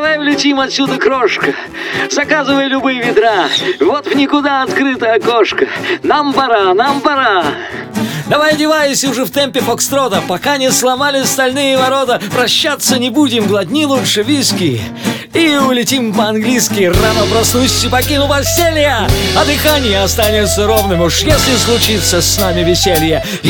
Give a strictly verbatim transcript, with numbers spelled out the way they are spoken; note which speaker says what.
Speaker 1: Давай улетим отсюда, крошка. Заказывай любые ведра. Вот в никуда открыто окошко. Нам пора, нам пора.
Speaker 2: Давай одевайся уже в темпе фокстрота, пока не сломали стальные ворота. Прощаться не будем, глотни лучше виски и улетим по-английски. Рано проснусь и покину постелья, а дыхание останется ровным. Уж если случится с нами веселье,